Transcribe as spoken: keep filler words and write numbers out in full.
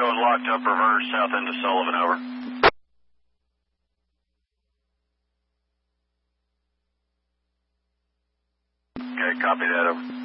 going locked up reverse south into Sullivan, over. Okay, copy that, over.